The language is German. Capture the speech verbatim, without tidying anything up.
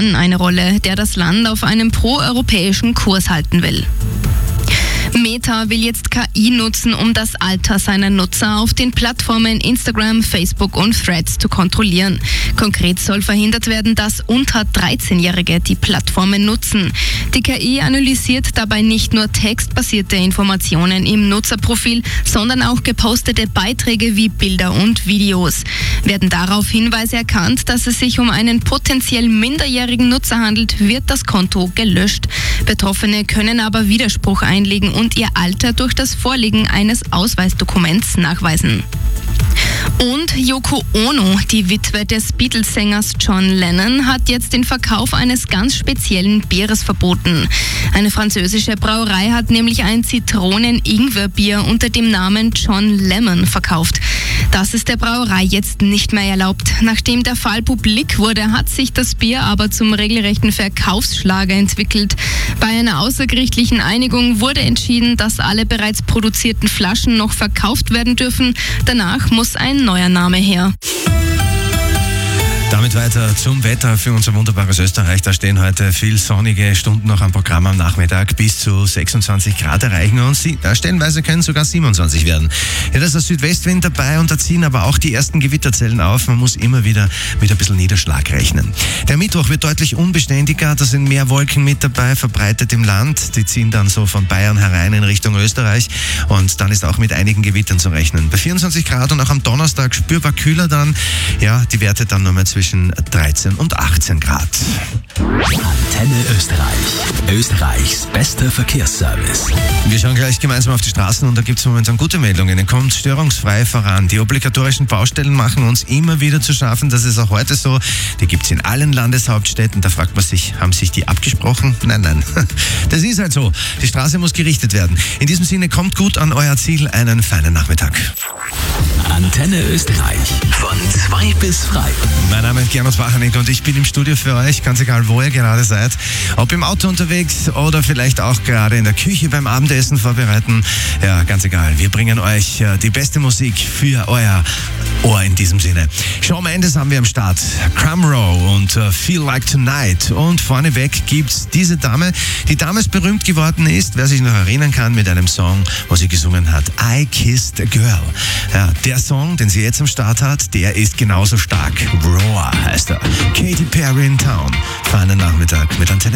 Mann eine Rolle, der das Land auf einem proeuropäischen Kurs halten will. Meta will jetzt K I nutzen, um das Alter seiner Nutzer auf den Plattformen Instagram, Facebook und Threads zu kontrollieren. Konkret soll verhindert werden, dass unter dreizehnjährige die Plattformen nutzen. Die K I analysiert dabei nicht nur textbasierte Informationen im Nutzerprofil, sondern auch gepostete Beiträge wie Bilder und Videos. Werden darauf Hinweise erkannt, dass es sich um einen potenziell minderjährigen Nutzer handelt, wird das Konto gelöscht. Betroffene können aber Widerspruch einlegen und ihr Alter durch das Vorlegen eines Ausweisdokuments nachweisen. Und Yoko Ono, die Witwe des Beatles-Sängers John Lennon, hat jetzt den Verkauf eines ganz speziellen Bieres verboten. Eine französische Brauerei hat nämlich ein Zitronen-Ingwer-Bier unter dem Namen John Lemon verkauft. Das ist der Brauerei jetzt nicht mehr erlaubt. Nachdem der Fall publik wurde, hat sich das Bier aber zum regelrechten Verkaufsschlager entwickelt. Bei einer außergerichtlichen Einigung wurde entschieden, dass alle bereits produzierten Flaschen noch verkauft werden dürfen. Danach muss ein neuer Name her. Damit weiter zum Wetter für unser wunderbares Österreich. Da stehen heute viel sonnige Stunden noch am Programm am Nachmittag. Bis zu sechsundzwanzig Grad erreichen wir uns. Ja, stellenweise können sogar siebenundzwanzig werden. Ja, da ist der Südwestwind dabei und da ziehen aber auch die ersten Gewitterzellen auf. Man muss immer wieder mit ein bisschen Niederschlag rechnen. Der Mittwoch wird deutlich unbeständiger. Da sind mehr Wolken mit dabei, verbreitet im Land. Die ziehen dann so von Bayern herein in Richtung Österreich. Und dann ist auch mit einigen Gewittern zu rechnen. Bei vierundzwanzig Grad und auch am Donnerstag spürbar kühler dann. Ja, die Werte dann nur mehr zwischen zwischen dreizehn und achtzehn Grad. Antenne Österreich. Österreichs bester Verkehrsservice. Wir schauen gleich gemeinsam auf die Straßen und da gibt es momentan gute Meldungen. Es kommt störungsfrei voran. Die obligatorischen Baustellen machen uns immer wieder zu schaffen. Das ist auch heute so. Die gibt es in allen Landeshauptstädten. Da fragt man sich, haben sich die abgesprochen? Nein, nein. Das ist halt so. Die Straße muss gerichtet werden. In diesem Sinne, kommt gut an euer Ziel. Einen feinen Nachmittag. Antenne Österreich. Von zwei bis frei. Mein Name ist Gernot Wachanek und ich bin im Studio für euch, ganz egal wo ihr gerade seid. Ob im Auto unterwegs oder vielleicht auch gerade in der Küche beim Abendessen vorbereiten. Ja, ganz egal. Wir bringen euch die beste Musik für euer Ohr in diesem Sinne. Shawn Mendes haben wir am Start. Crumrow und uh, Feel Like Tonight. Und vorneweg gibt's diese Dame, die damals berühmt geworden ist, wer sich noch erinnern kann, mit einem Song, wo sie gesungen hat, I Kissed a Girl. Ja, der Song, den sie jetzt am Start hat, der ist genauso stark. Roar heißt er. Katy Perry in Town. Feinen Nachmittag mit Antenne.